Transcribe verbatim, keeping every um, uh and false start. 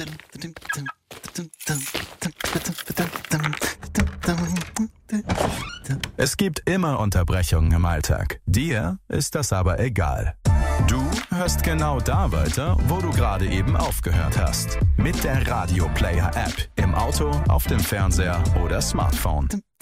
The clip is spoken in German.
Es gibt immer Unterbrechungen im Alltag. Dir ist das aber egal. Du hörst genau da weiter, wo du gerade eben aufgehört hast. Mit der Radio Player App im Auto, auf dem Fernseher oder Smartphone.